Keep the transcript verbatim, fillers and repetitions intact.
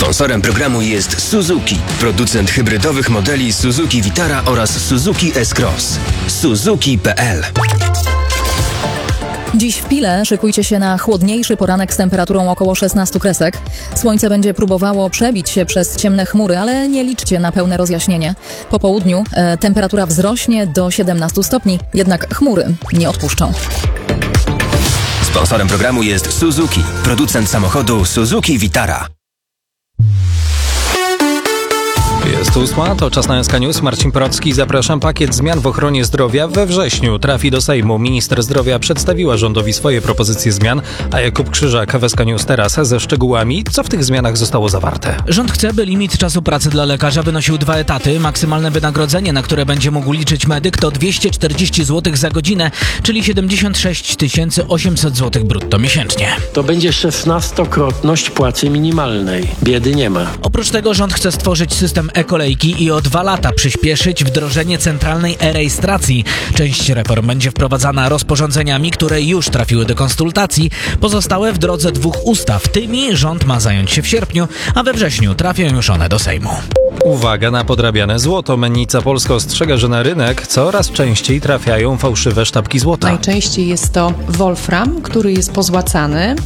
Sponsorem programu jest Suzuki, producent hybrydowych modeli Suzuki Vitara oraz Suzuki S-Cross. Suzuki kropka p l. Dziś w Pile szykujcie się na chłodniejszy poranek z temperaturą około szesnaście kresek. Słońce będzie próbowało przebić się przez ciemne chmury, ale nie liczcie na pełne rozjaśnienie. Po południu e, temperatura wzrośnie do siedemnastu stopni, jednak chmury nie odpuszczą. Sponsorem programu jest Suzuki, producent samochodu Suzuki Vitara. Jest ósma, to czas na S K News. Marcin Porocki, zapraszam. Pakiet zmian w ochronie zdrowia we wrześniu trafi do Sejmu. Minister zdrowia przedstawiła rządowi swoje propozycje zmian, a Jakub Krzyżak w S K News teraz ze szczegółami. Co w tych zmianach zostało zawarte? Rząd chce, by limit czasu pracy dla lekarza wynosił dwa etaty. Maksymalne wynagrodzenie, na które będzie mógł liczyć medyk, to dwieście czterdzieści złotych za godzinę, czyli siedemdziesiąt sześć tysięcy osiemset złotych brutto miesięcznie. To będzie szesnastokrotność płacy minimalnej. Biedy nie ma. Oprócz tego rząd chce stworzyć system e-kolejki i o dwa lata przyspieszyć wdrożenie centralnej e-rejestracji. Część reform będzie wprowadzana rozporządzeniami, które już trafiły do konsultacji. Pozostałe w drodze dwóch ustaw. Tymi rząd ma zająć się w sierpniu, a we wrześniu trafią już one do Sejmu. Uwaga na podrabiane złoto. Mennica Polska ostrzega, że na rynek coraz częściej trafiają fałszywe sztabki złota. Najczęściej jest to wolfram, który jest pozłacany.